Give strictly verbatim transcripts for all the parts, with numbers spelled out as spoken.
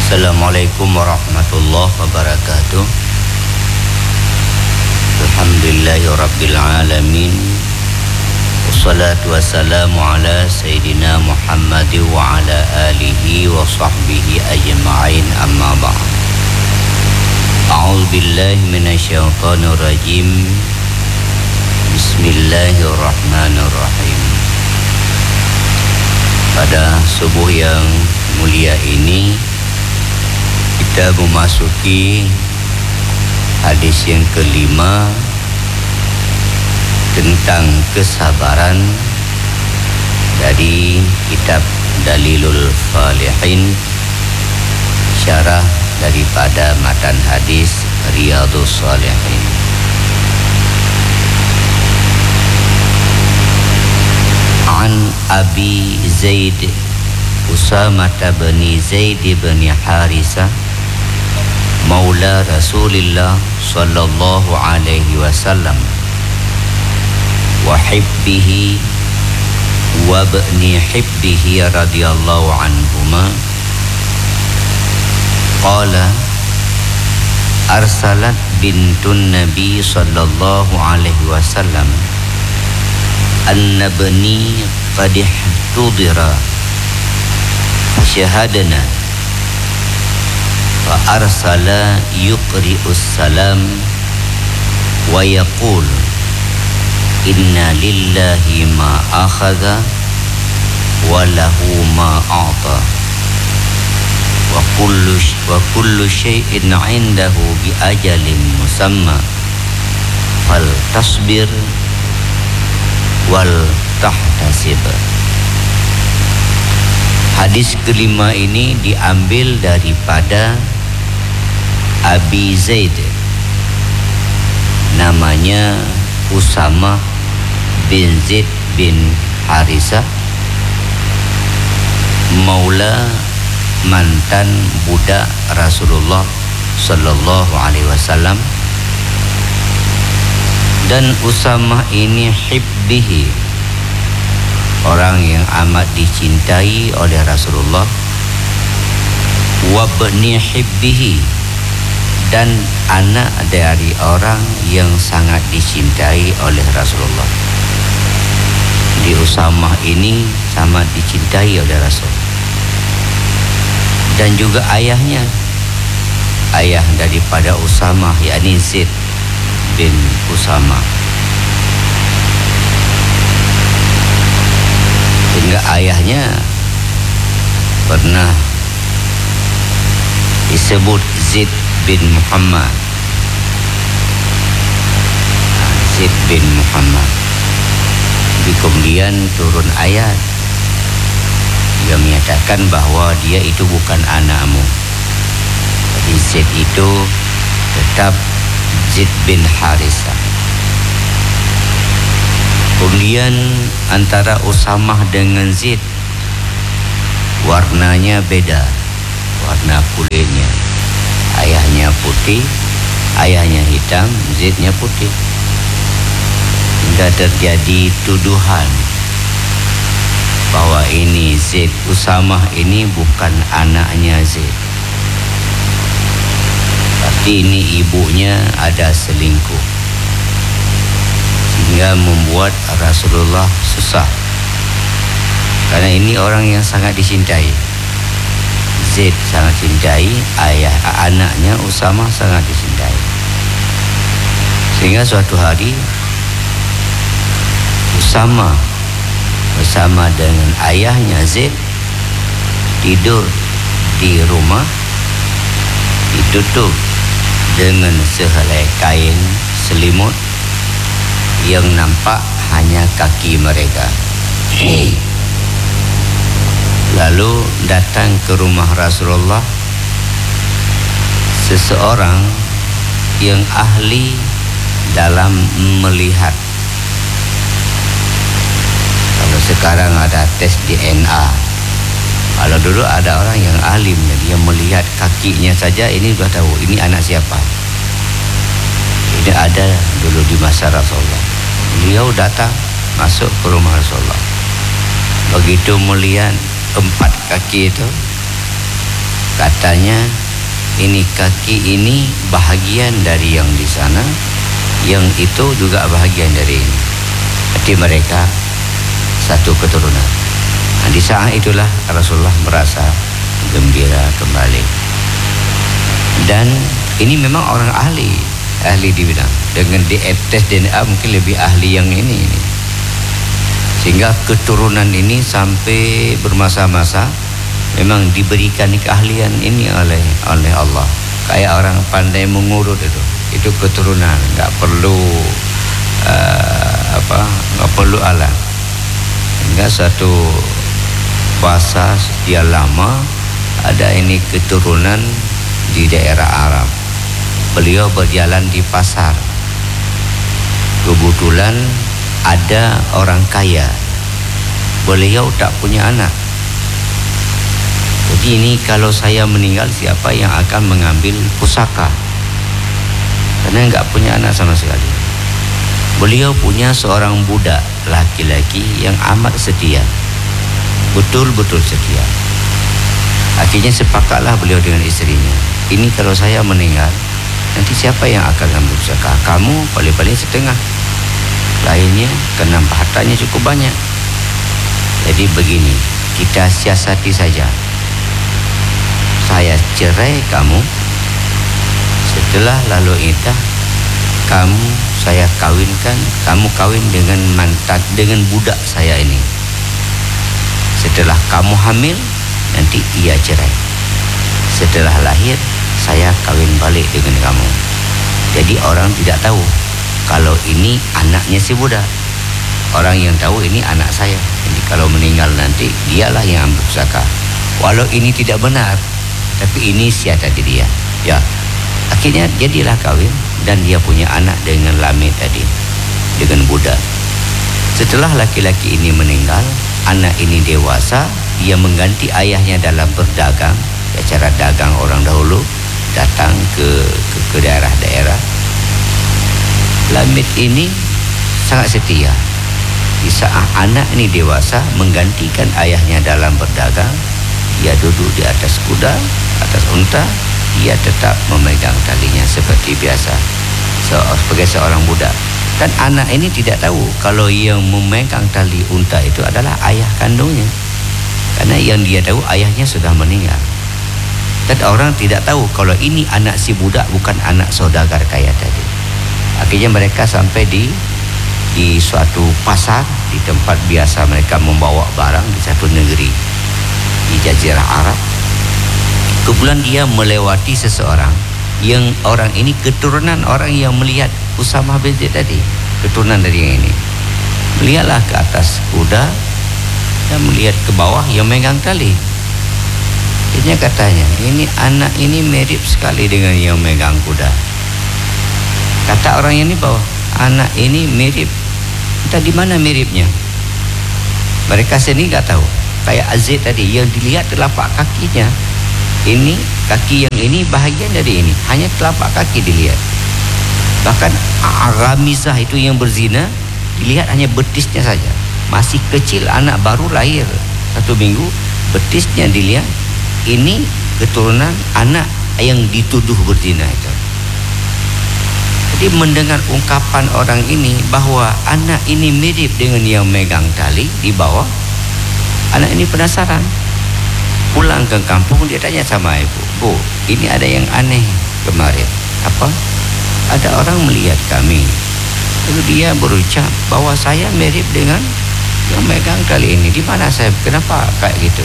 Assalamualaikum warahmatullahi wabarakatuh. Alhamdulillahirabbil alamin. Wassalatu wassalamu ala sayyidina Muhammad wa ala alihi wa sahbihi ajma'in, amma ba'd. A'udzu billahi minasyaitonir rajim. Bismillahirrahmanirrahim. Pada subuh yang mulia ini kita memasuki hadis yang kelima tentang kesabaran dari kitab Dalilul Falihin, syarah daripada matan hadis Riyadhus Shalihin. An Abi Zaid Usamah bin Zaid bin Harisah Maula Rasulillah sallallahu alaihi wasallam wa hibbihi wa bani hibbihi radhiyallahu anhuma qala arsalat bintun nabi sallallahu alaihi wasallam anna bani qad ihtudira syahadana fa arsala yuqri'us salam wa yaqul inna lillahi ma akhadha wa lahu ma a'ta wa kullu wa kullu shay'in 'indahu bi ajalin musamma fal tasbir wal tahtasib. Hadis kelima ini diambil daripada Abi Zaid, namanya Usamah bin Zaid bin Harisah, maula mantan budak Rasulullah sallallahu alaihi wasallam. Dan Usamah ini hibbihi, orang yang amat dicintai oleh Rasulullah, wa bani hibbihi, dan anak dari orang yang sangat dicintai oleh Rasulullah. Di Usamah ini sangat dicintai oleh Rasul. Dan juga ayahnya, ayah daripada Usamah, yakni Zaid bin Usamah. Sehingga ayahnya pernah disebut Zaid bin Muhammad. Zaid bin Muhammad. Di kemudian turun ayat yang menyatakan bahawa dia itu bukan anakmu. Jadi Zaid itu tetap Zaid bin Harisah. Kemudian antara Usamah dengan Zaid, warnanya beda, warna kulitnya. Ayahnya putih, ayahnya hitam, Zaidnya putih. Hingga terjadi tuduhan bahwa ini Zaid, Usamah ini bukan anaknya Zaid, tapi ini ibunya ada selingkuh. Sehingga membuat Rasulullah susah, karena ini orang yang sangat dicintai. Zaid sangat cintai, ayah anaknya Usamah sangat dicintai. Sehingga suatu hari Usamah bersama dengan ayahnya Zaid tidur di rumah, ditutup dengan sehelai kain selimut yang nampak hanya kaki mereka. Lalu datang ke rumah Rasulullah seseorang yang ahli dalam melihat. Kalau sekarang ada tes D N A, kalau dulu ada orang yang alim, dia melihat kakinya saja, ini sudah tahu ini anak siapa. Ini ada dulu di masa Rasulullah. Beliau datang masuk ke rumah Rasulullah. Begitu melihat empat kaki itu, Katanya ini kaki ini bahagian dari yang di sana, yang itu juga bahagian dari ini. Jadi mereka satu keturunan. Nah, di saat itulah Rasulullah merasa gembira kembali. Dan ini memang orang ahli, ahli di bidang. Dengan D N A, tes D N A mungkin lebih ahli yang ini, ini. Sehingga keturunan ini sampai bermasa-masa memang diberikan keahlian ini oleh oleh Allah. Kayak orang pandai mengurut itu, itu keturunan, nggak perlu uh, apa, nggak perlu alat. Sehingga satu fasa sekian lama ada ini keturunan di daerah Arab. Beliau berjalan di pasar. Kebetulan ada orang kaya. Beliau tak punya anak. Jadi ini kalau saya meninggal, siapa yang akan mengambil pusaka? Karena enggak punya anak sama sekali. Beliau punya seorang budak laki-laki yang amat setia. Betul-betul setia. Akhirnya sepakatlah beliau dengan istrinya. Ini kalau saya meninggal, nanti siapa yang akan ambil pusaka? Kamu paling-paling setengah. Lainnya kena hartanya cukup banyak. Jadi begini, kita siasati saja. Saya cerai kamu, setelah lalu iddah kamu saya kawinkan, kamu kawin dengan mantan, dengan budak saya ini. Setelah kamu hamil, nanti ia cerai. Setelah lahir, saya kawin balik dengan kamu. Jadi orang tidak tahu kalau ini anaknya si budak. Orang yang tahu ini anak saya. Jadi kalau meninggal nanti dialah yang ambil pusaka. Walau ini tidak benar, tapi ini siasat dia. Ya, akhirnya jadilah kawin dan dia punya anak dengan Lamid tadi, dengan budak. Setelah laki-laki ini meninggal, anak ini dewasa, dia mengganti ayahnya dalam berdagang. Ya, cara dagang orang dahulu, datang ke ke, ke daerah-daerah. Lamid ini sangat setia. Di saat anak ini dewasa, menggantikan ayahnya dalam berdagang, dia duduk di atas kuda, atas unta, dia tetap memegang talinya seperti biasa, sebagai seorang budak. Dan anak ini tidak tahu kalau yang memegang tali unta itu adalah ayah kandungnya, karena yang dia tahu ayahnya sudah meninggal. Dan orang tidak tahu kalau ini anak si budak, bukan anak saudagar kaya tadi. Akhirnya mereka sampai di di suatu pasar, di tempat biasa mereka membawa barang di satu negeri di Jazirah Arab. Kebetulan dia melewati seseorang yang orang ini keturunan orang yang melihat Usamah bin Zaid tadi, keturunan dari yang ini. Melihatlah ke atas kuda dan melihat ke bawah yang megang tali. Akhirnya katanya, ini anak ini mirip sekali dengan yang megang kuda. Kata orang ini bahwa anak ini mirip. Entah di mana miripnya. Mereka sendiri nggak tahu. Kayak Aziz tadi yang dilihat telapak kakinya. Ini kaki yang ini bahagian dari ini, hanya telapak kaki dilihat. Bahkan Aramizah itu yang berzina dilihat hanya betisnya saja. Masih kecil, anak baru lahir satu minggu, betisnya dilihat. Ini keturunan anak yang dituduh berzina itu. Jadi mendengar ungkapan orang ini bahwa anak ini mirip dengan yang megang tali di bawah, anak ini penasaran. Pulang ke kampung, dia tanya sama ibu, Bu, ini ada yang aneh kemarin. Apa? Ada orang melihat kami, lalu dia berucap bahwa saya mirip dengan yang megang tali ini. Di mana saya? Kenapa kayak gitu?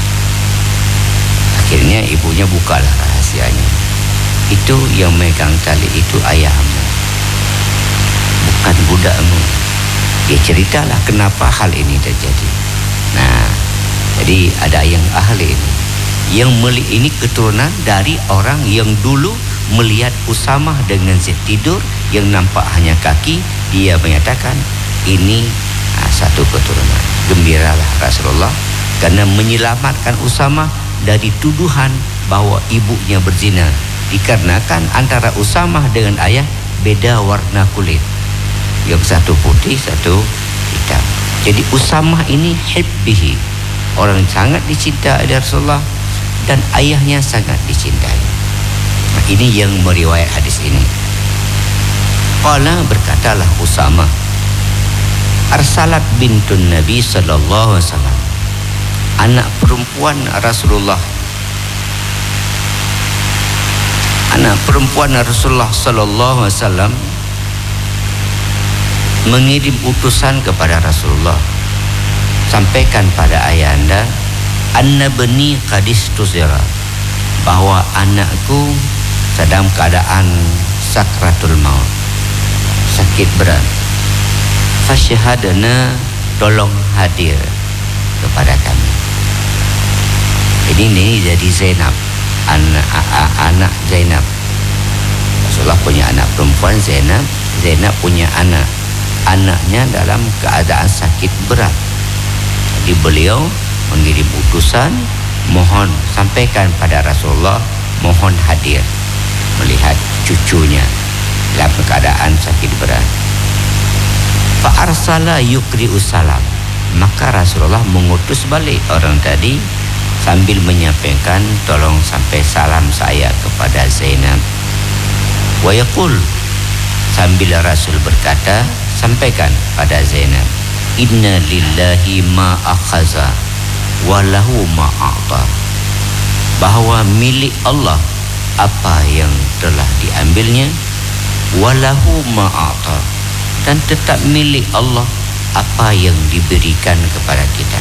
Akhirnya ibunya bukalah rahasianya. Itu yang megang tali itu ayahmu, bukan budakmu. Dia ceritalah kenapa hal ini terjadi. Nah, jadi ada yang ahli ini, yang meli ini keturunan dari orang yang dulu melihat Usamah dengan Zaid tidur, yang nampak hanya kaki. Dia menyatakan ini nah, satu keturunan. Gembiralah Rasulullah karena menyelamatkan Usamah dari tuduhan bahwa ibunya berzina, dikarenakan antara Usamah dengan ayah beda warna kulit, yang satu putih, satu hitam. Jadi Usamah ini hibbihi, orang sangat dicinta oleh Rasulullah, dan ayahnya sangat dicintai. Nah, ini yang meriwayat hadis ini. Qala, berkatalah Usama, arsalat bintun Nabi sallallahu alaihi wasallam, anak perempuan Rasulullah anak perempuan Rasulullah sallallahu alaihi wasallam mengirim utusan kepada Rasulullah, sampaikan pada ayahanda, anna bani qadis tuzira, bahwa anakku sedang keadaan sakratul maut, sakit berat. Fasyahadana, tolong hadir kepada kami. Ini ini jadi Zainab, anak anak Zainab. Rasulullah punya anak perempuan Zainab, Zainab punya anak. Anaknya dalam keadaan sakit berat. Jadi beliau mengirim utusan, mohon sampaikan pada Rasulullah, mohon hadir melihat cucunya dalam keadaan sakit berat. Fa arsala yukri'u salam, maka Rasulullah mengutus balik orang tadi sambil menyampaikan, tolong sampai salam saya kepada Zainab. Wa yaqul, sambil Rasul berkata, sampaikan pada Zainab, inna lillahi ma akhaza wa lahu ma a'ta, bahwa milik Allah apa yang telah diambilnya, wa lahu ma a'ta, dan tetap milik Allah apa yang diberikan kepada kita.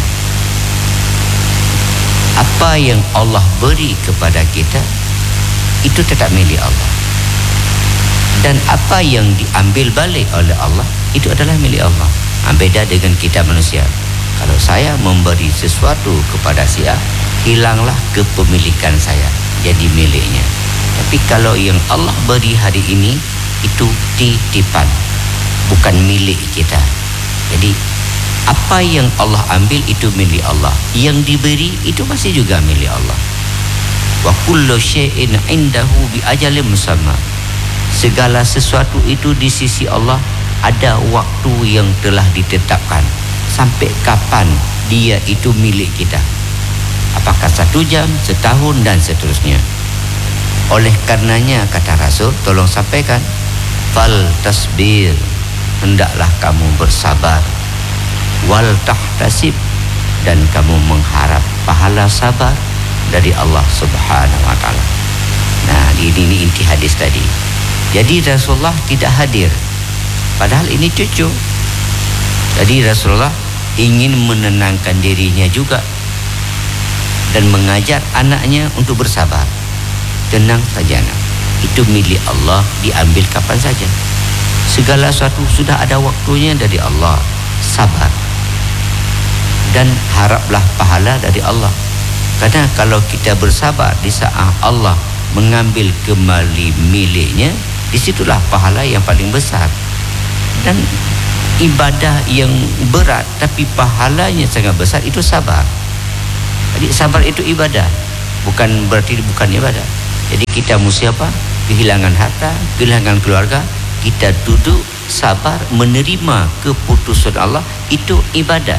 Apa yang Allah beri kepada kita itu tetap milik Allah, dan apa yang diambil balik oleh Allah itu adalah milik Allah. Ha, beda dengan kita manusia. Kalau saya memberi sesuatu kepada si A, hilanglah kepemilikan saya, jadi miliknya. Tapi kalau yang Allah beri hari ini, itu titipan, bukan milik kita. Jadi apa yang Allah ambil itu milik Allah, yang diberi itu masih juga milik Allah. Wa kullu syai'in 'indahu bi ajalin musamma, segala sesuatu itu di sisi Allah ada waktu yang telah ditetapkan, sampai kapan dia itu milik kita, apakah satu jam, setahun dan seterusnya. Oleh karenanya kata Rasul, tolong sampaikan, fal tasbir, hendaklah kamu bersabar, wal tahtasib, dan kamu mengharap pahala sabar dari Allah Subhanahu wa taala. Nah, ini, ini inti hadis tadi. Jadi Rasulullah tidak hadir, padahal ini cucu. Jadi Rasulullah ingin menenangkan dirinya juga dan mengajar anaknya untuk bersabar. Tenang saja nak, itu milik Allah, diambil kapan saja. Segala sesuatu sudah ada waktunya dari Allah. Sabar dan haraplah pahala dari Allah. Karena kalau kita bersabar di saat Allah mengambil kembali miliknya, disitulah pahala yang paling besar. Dan ibadah yang berat tapi pahalanya sangat besar itu sabar. Jadi sabar itu ibadah, bukan berarti bukan ibadah. Jadi kita mesti apa? Kehilangan harta, kehilangan keluarga, kita duduk sabar menerima keputusan Allah, itu ibadah.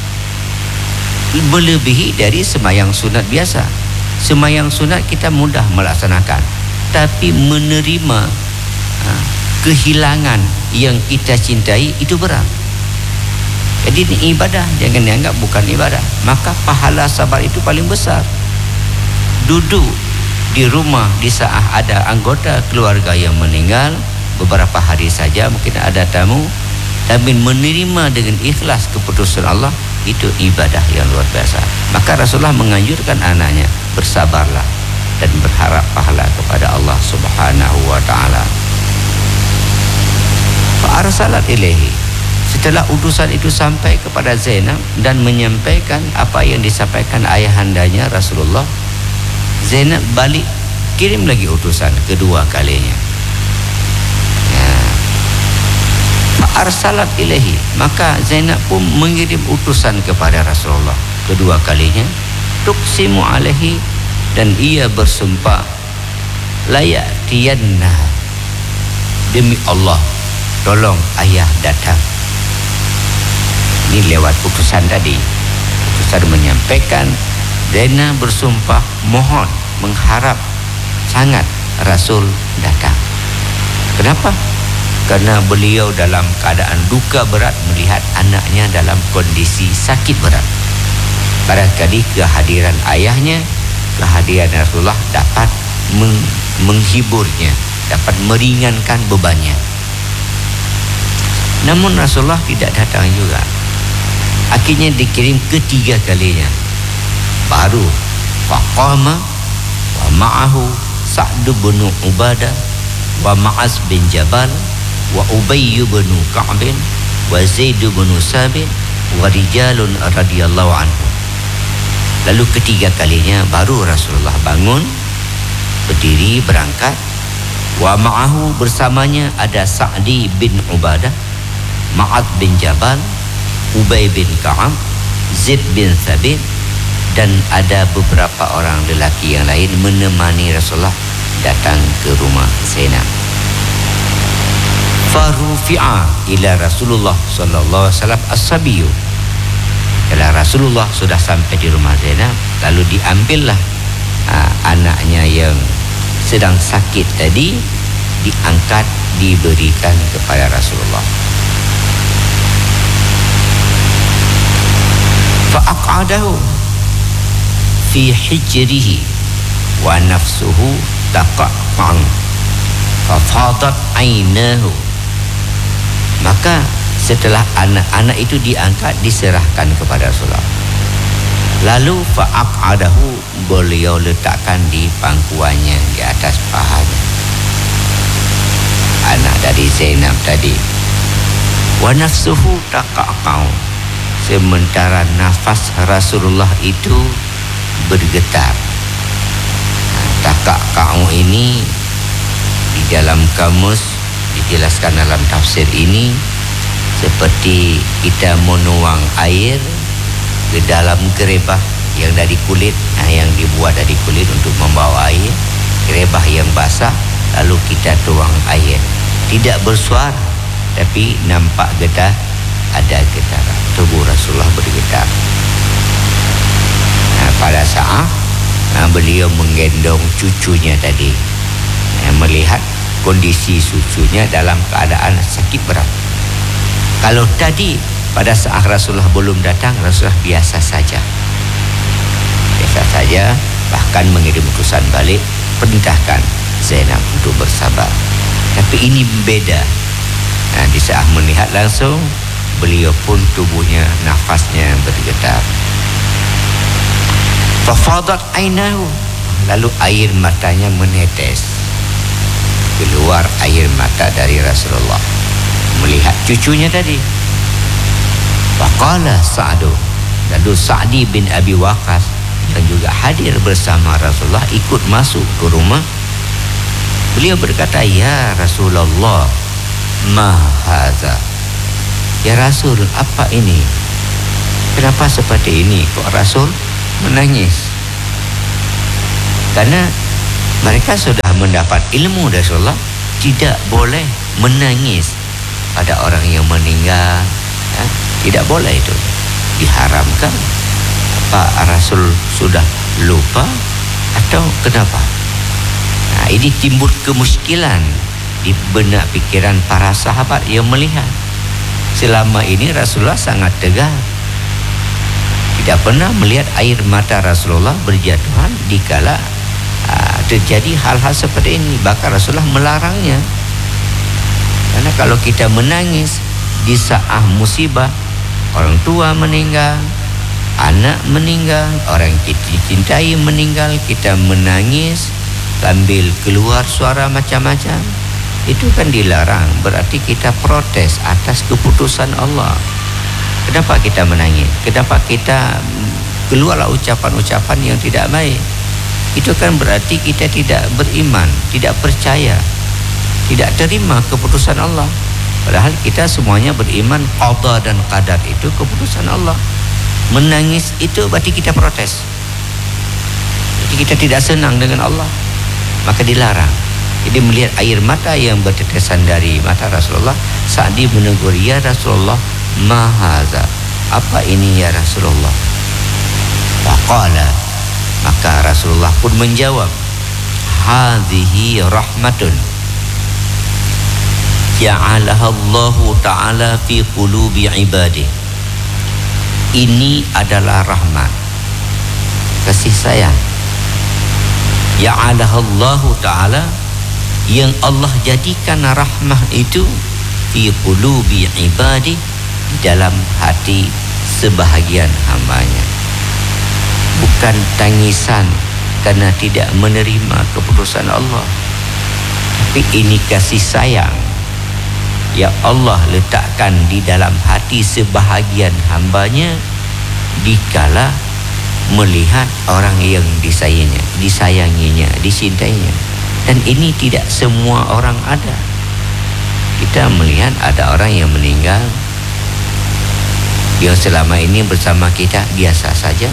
Melebihi dari sembahyang sunat biasa. Sembahyang sunat kita mudah melaksanakan, tapi menerima ha, kehilangan yang kita cintai itu berat. Jadi ini ibadah, jangan dianggap bukan ibadah. Maka pahala sabar itu paling besar. Duduk di rumah di saat ada anggota keluarga yang meninggal, beberapa hari saja mungkin ada tamu, tapi menerima dengan ikhlas keputusan Allah, itu ibadah yang luar biasa. Maka Rasulullah menganjurkan anaknya, bersabarlah dan berharap pahala kepada Allah Subhanahu wa taala. Fa arsalat ilaihi, setelah utusan itu sampai kepada Zainab dan menyampaikan apa yang disampaikan ayahandanya Rasulullah, Zainab balik kirim lagi utusan kedua kalinya. Ya. Fa arsalat ilaihi, maka Zainab pun mengirim utusan kepada Rasulullah kedua kalinya, tuqsimu alaihi, dan ia bersumpah, layatiyanna, demi Allah tolong ayah datang. Ini lewat utusan tadi. Utusan menyampaikan Zainab bersumpah mohon, mengharap sangat Rasul datang. Kenapa? Karena beliau dalam keadaan duka berat melihat anaknya dalam kondisi sakit berat. Barangkali kehadiran ayahnya, kehadiran Rasulullah dapat meng- menghiburnya, dapat meringankan bebannya. Namun Rasulullah tidak datang juga. Akhirnya dikirim ketiga kalinya. Baru faqama wa ma'ahu Sa'd bin Ubadah wa Ma'az bin Jabal wa Ubay bin Ka'b wa Zaid bin Sabit wa rijalun radhiyallahu anhu. Lalu ketiga kalinya baru Rasulullah bangun, berdiri, berangkat. Wa ma'ahu, bersamanya ada Sa'di bin Ubadah, Ma'ad bin Jabal, Ubay bin Ka'ab, Zaid bin Sabit, dan ada beberapa orang lelaki yang lain menemani Rasulullah datang ke rumah Zainab. Farufi'a ila Rasulullah sallallahu alaihi wasallam as-sabiyu. Kalau Rasulullah sudah sampai di rumah Zainab, lalu diambillah ha, anaknya yang sedang sakit tadi, diangkat, diberikan kepada Rasulullah. Fa'aqadahu fi hijrihi wa nafsuhu taqa'an fafadat ainahu. Maka setelah anak-anak itu diangkat, diserahkan kepada Rasulullah, lalu fa'aqadahu, beliau letakkan di pangkuannya, di atas pahanya anak dari Zainab tadi. Wa nafsuhu taqa'an, sementara nafas Rasulullah itu bergetar. Taqa'an ini di dalam kamus dijelaskan dalam tafsir ini seperti kita menuang air ke dalam gerebah yang dari kulit, nah, yang dibuat dari kulit untuk membawa air, gerebah yang basah, lalu kita tuang air, tidak bersuara tapi nampak getar, ada getaran, tubuh Rasulullah bergetar. Nah, pada saat nah, beliau menggendong cucunya tadi, nah, melihat kondisi cucunya dalam keadaan sakit berat. Kalau tadi pada saat Rasulullah belum datang, Rasulullah biasa saja, biasa saja, bahkan mengirim utusan balik, perintahkan Zainab untuk bersabar. Tapi ini beda. Nah, di saat melihat langsung, beliau pun tubuhnya, nafasnya bergetar. Fafadat ainahu, lalu air matanya menetes, keluar air mata dari Rasulullah melihat cucunya tadi. Faqala Sa'du, lalu Sa'di bin Abi Waqqas yang juga hadir bersama Rasulullah ikut masuk ke rumah. Beliau berkata, ya Rasulullah, ma hadza, ya Rasul, apa ini? Kenapa seperti ini? Kok Rasul menangis? Karena mereka sudah mendapat ilmu dari Rasulullah, tidak boleh menangis pada orang yang meninggal, ya, tidak boleh, itu diharamkan. Apa Rasul sudah lupa atau kenapa? Nah, ini timbul kemuskilan di benak pikiran para sahabat yang melihat. Selama ini Rasulullah sangat tegar, tidak pernah melihat air mata Rasulullah berjatuhan dikala uh, terjadi hal-hal seperti ini. Bahkan Rasulullah melarangnya. Karena kalau kita menangis di saat musibah, orang tua meninggal, anak meninggal, orang kita cintai meninggal, kita menangis sambil keluar suara macam-macam, itu kan dilarang. Berarti kita protes atas keputusan Allah. Kenapa kita menangis? Kenapa kita keluarlah ucapan-ucapan yang tidak baik? Itu kan berarti kita tidak beriman, tidak percaya, tidak terima keputusan Allah. Padahal kita semuanya beriman qada dan qadar itu keputusan Allah. Menangis itu berarti kita protes, jadi kita tidak senang dengan Allah, maka dilarang. Jadi melihat air mata yang bertetesan dari mata Rasulullah, Sa'di menegur, ya Rasulullah, ma hadza, apa ini ya Rasulullah? Faqala, Maka Rasulullah pun menjawab, hadhihi rahmatun ja'alaha Allahu ta'ala fi qulubi ibadih. Ini adalah rahmat, kasih sayang, ja'alaha Allahu ta'ala, yang Allah jadikan rahmah itu fi qulubi ibadih, dalam hati sebahagian hambanya. Bukan tangisan karena tidak menerima keputusan Allah, tapi ini kasih sayang yang Allah letakkan di dalam hati sebahagian hambanya dikala melihat orang yang disayanginya, disayanginya, disintainya. Dan ini tidak semua orang ada. Kita melihat ada orang yang meninggal yang selama ini bersama kita biasa saja.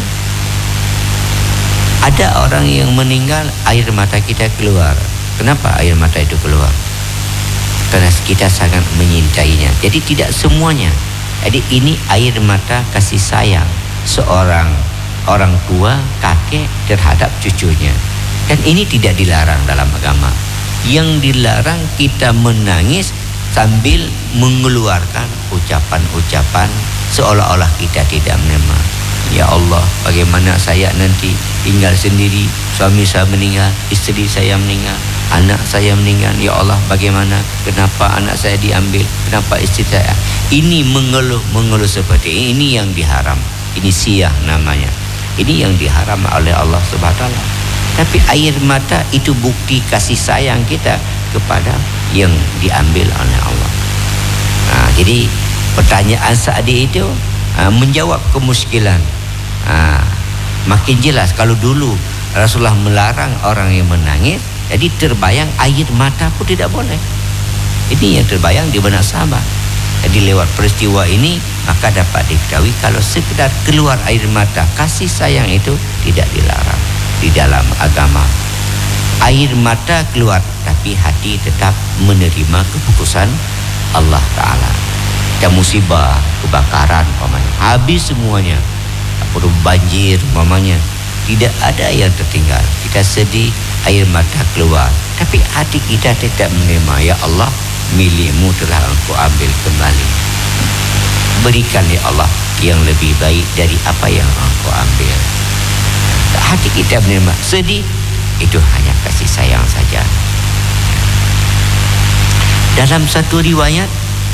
Ada orang yang meninggal, air mata kita keluar. Kenapa air mata itu keluar? Karena kita sangat menyintainya. Jadi tidak semuanya. Jadi ini air mata kasih sayang seorang orang tua, kakek terhadap cucunya. Dan ini tidak dilarang dalam agama. Yang dilarang kita menangis sambil mengeluarkan ucapan-ucapan seolah-olah kita tidak menerima. Ya Allah, bagaimana saya nanti tinggal sendiri, suami saya meninggal, istri saya meninggal, anak saya meninggal. Ya Allah, bagaimana, kenapa anak saya diambil, kenapa istri saya. Ini mengeluh, mengeluh seperti ini, ini yang diharam. Ini siyah namanya. Ini yang diharam oleh Allah Subhanahu wa taala. Tapi air mata itu bukti kasih sayang kita kepada yang diambil oleh Allah. Nah, jadi pertanyaan Sa'di itu uh, menjawab kemuskilan. Uh, makin jelas kalau dulu Rasulullah melarang orang yang menangis, jadi terbayang air mata pun tidak boleh. Ini yang terbayang di benak sahabat. Jadi lewat peristiwa ini maka dapat diketahui kalau sekedar keluar air mata kasih sayang itu tidak dilarang di dalam agama. Air mata keluar tapi hati tetap menerima keputusan Allah Ta'ala. Ada musibah, kebakaran umpamanya, habis semuanya, perlu banjir umpamanya, tidak ada yang tertinggal. Kita sedih, air mata keluar, tapi hati kita tetap menerima. Ya Allah, milikmu telah engkau ambil kembali. Berikan ya Allah yang lebih baik dari apa yang engkau ambil. Hati kita menerima. Sedih, itu hanya kasih sayang saja. Dalam satu riwayat,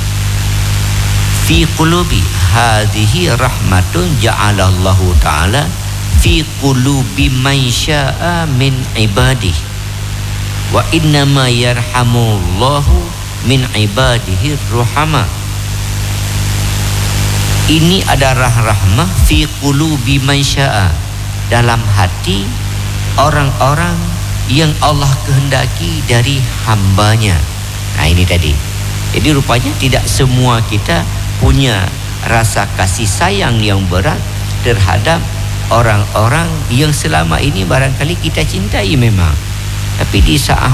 fi qulubi hadhihi rahmatun ja'alallahu ta'ala fi qulubi man sya'a min ibadih wa innama yarhamullahu min ibadihi ruhama. Ini adalah rahmah fi qulubi man sya'a, dalam hati orang-orang yang Allah kehendaki dari hambanya. Nah ini tadi. Jadi rupanya tidak semua kita punya rasa kasih sayang yang berat terhadap orang-orang yang selama ini barangkali kita cintai memang. Tapi di saat